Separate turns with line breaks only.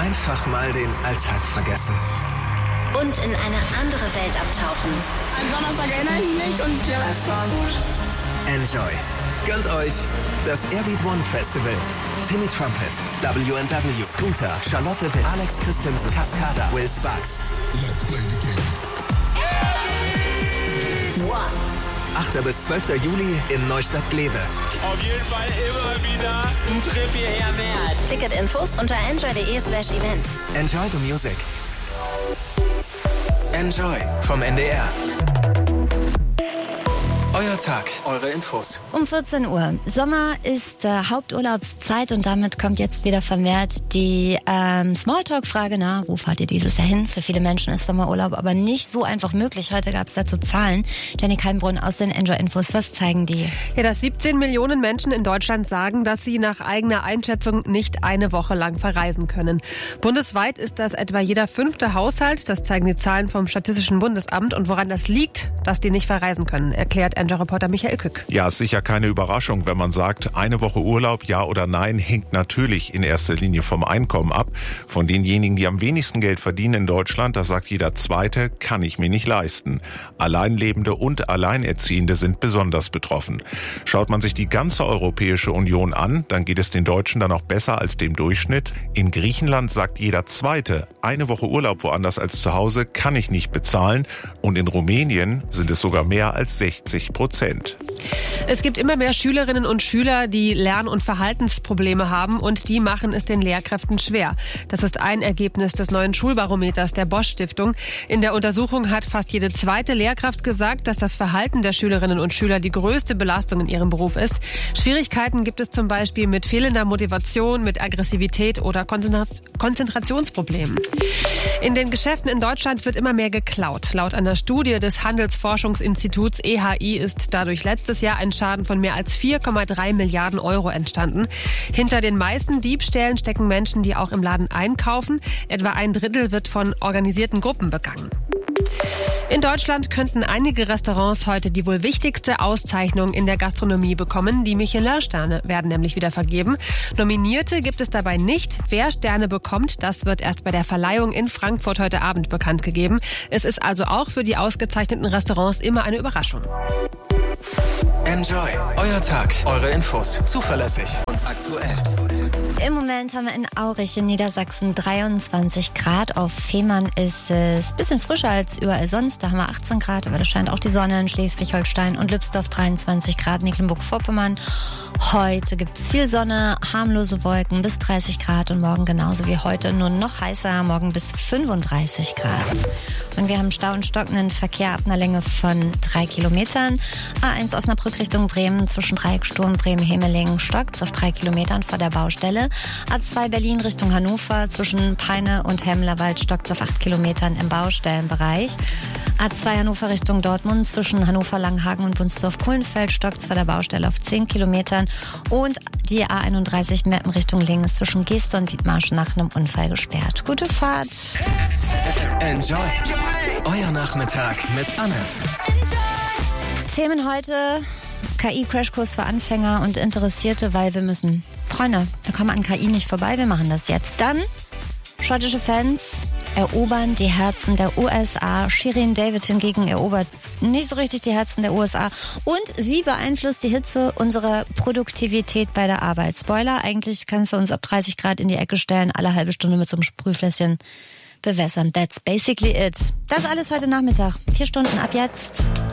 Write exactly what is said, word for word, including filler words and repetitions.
Einfach mal den Alltag vergessen.
Und in eine andere Welt abtauchen.
Am Donnerstag erinnere ich mich und der Rest war gut.
Enjoy. Gönnt euch das Airbeat One Festival. Timmy Trumpet, W and W, Scooter, Charlotte Witt, Alex Christensen, Cascada, Will Sparks.
Let's play the game.
One.
achter bis zwölfter Juli in Neustadt-Glewe.
Auf jeden Fall immer wieder ein Trip hierher wert.
Ticketinfos unter enjoy.de slash events.
Enjoy the music. Enjoy vom N D R. Euer Tag, eure Infos.
Um vierzehn Uhr. Sommer ist äh, Haupturlaubszeit und damit kommt jetzt wieder vermehrt die ähm, Smalltalk-Frage, na, wo fahrt ihr dieses Jahr hin? Für viele Menschen ist Sommerurlaub aber nicht so einfach möglich. Heute gab es dazu Zahlen. Jenny Kalmbrunn aus den Enjoy-Infos. Was zeigen die?
Ja, dass siebzehn Millionen Menschen in Deutschland sagen, dass sie nach eigener Einschätzung nicht eine Woche lang verreisen können. Bundesweit ist das etwa jeder fünfte Haushalt. Das zeigen die Zahlen vom Statistischen Bundesamt. Und woran das liegt, dass die nicht verreisen können, erklärt Reporter Michael Kück.
Ja, ist sicher keine Überraschung, wenn man sagt, eine Woche Urlaub, ja oder nein, hängt natürlich in erster Linie vom Einkommen ab. Von denjenigen, die am wenigsten Geld verdienen in Deutschland, da sagt jeder Zweite, kann ich mir nicht leisten. Alleinlebende und Alleinerziehende sind besonders betroffen. Schaut man sich die ganze Europäische Union an, dann geht es den Deutschen dann auch besser als dem Durchschnitt. In Griechenland sagt jeder Zweite, eine Woche Urlaub woanders als zu Hause kann ich nicht bezahlen. Und in Rumänien sind es sogar mehr als sechzig Prozent.
Es gibt immer mehr Schülerinnen und Schüler, die Lern- und Verhaltensprobleme haben und die machen es den Lehrkräften schwer. Das ist ein Ergebnis des neuen Schulbarometers der Bosch Stiftung. In der Untersuchung hat fast jede zweite Lehrkraft gesagt, dass das Verhalten der Schülerinnen und Schüler die größte Belastung in ihrem Beruf ist. Schwierigkeiten gibt es zum Beispiel mit fehlender Motivation, mit Aggressivität oder Konzentrationsproblemen. In den Geschäften in Deutschland wird immer mehr geklaut. Laut einer Studie des Handelsforschungsinstituts E H I ist dadurch letztes Jahr ein Schaden von mehr als vier Komma drei Milliarden Euro entstanden. Hinter den meisten Diebstählen stecken Menschen, die auch im Laden einkaufen. Etwa ein Drittel wird von organisierten Gruppen begangen. In Deutschland könnten einige Restaurants heute die wohl wichtigste Auszeichnung in der Gastronomie bekommen. Die Michelin-Sterne werden nämlich wieder vergeben. Nominierte gibt es dabei nicht. Wer Sterne bekommt, das wird erst bei der Verleihung in Frankfurt heute Abend bekannt gegeben. Es ist also auch für die ausgezeichneten Restaurants immer eine Überraschung.
Enjoy. Euer Tag, eure Infos. Zuverlässig und aktuell.
Im Moment haben wir in Aurich in Niedersachsen dreiundzwanzig Grad. Auf Fehmarn ist es ein bisschen frischer als überall sonst. Da haben wir achtzehn Grad, aber da scheint auch die Sonne in Schleswig-Holstein und Lübsdorf dreiundzwanzig Grad. Mecklenburg-Vorpommern. Heute gibt es viel Sonne, harmlose Wolken bis dreißig Grad und morgen genauso wie heute, nur noch heißer, morgen bis fünfunddreißig Grad. Und wir haben Stau und stockenden Verkehr ab einer Länge von drei Kilometern. A eins Osnabrück Richtung Bremen zwischen Dreiecksturm Bremen-Hemelingen stockt auf drei Kilometern vor der Baustelle. A zwei Berlin Richtung Hannover zwischen Peine und Hemmerwald stockt auf acht Kilometern im Baustellenbereich. A zwei Hannover Richtung Dortmund zwischen Hannover, Langenhagen und Wunsdorf-Kohlenfeld stockt vor der Baustelle auf zehn Kilometern. Und die A einunddreißig Meppen Richtung Lingen ist zwischen Geest und Wiedmarschen nach einem Unfall gesperrt. Gute Fahrt.
Enjoy. Euer Nachmittag mit Anne.
Themen heute: K I-Crashkurs für Anfänger und Interessierte, weil wir müssen. Freunde, da kommen wir an K I nicht vorbei, wir machen das jetzt. Dann schottische Fans erobern die Herzen der U S A. Shirin David hingegen erobert nicht so richtig die Herzen der U S A. Und wie beeinflusst die Hitze unsere Produktivität bei der Arbeit? Spoiler, eigentlich kannst du uns ab dreißig Grad in die Ecke stellen, alle halbe Stunde mit so einem Sprühfläschchen bewässern. That's basically it. Das alles heute Nachmittag. Vier Stunden ab jetzt.